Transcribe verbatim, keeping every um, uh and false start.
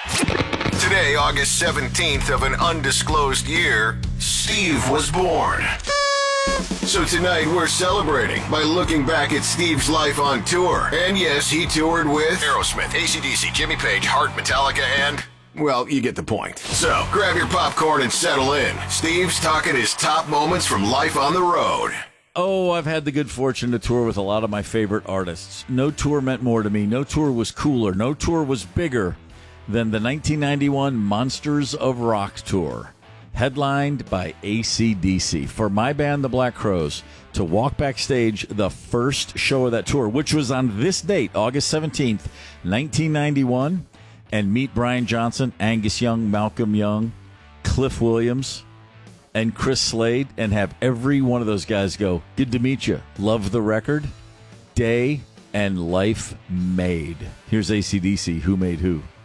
Today, August seventeenth of an undisclosed year, Steve was born. So tonight we're celebrating by looking back at Steve's life on tour. And yes, he toured with Aerosmith, A C D C, Jimmy Page, Heart, Metallica, and... well, you get the point. So, grab your popcorn and settle in. Steve's talking his top moments from life on the road. Oh, I've had the good fortune to tour with a lot of my favorite artists. No tour meant more to me. No tour was cooler. No tour was bigger than the nineteen ninety-one Monsters of Rock tour, headlined by A C D C. For my band, the Black Crowes, to walk backstage the first show of that tour, which was on this date, August seventeenth, nineteen ninety-one, and meet Brian Johnson, Angus Young, Malcolm Young, Cliff Williams, and Chris Slade, and have every one of those guys go, "Good to meet you. Love the record. Day and Life Made." Here's A C D C, Who Made Who.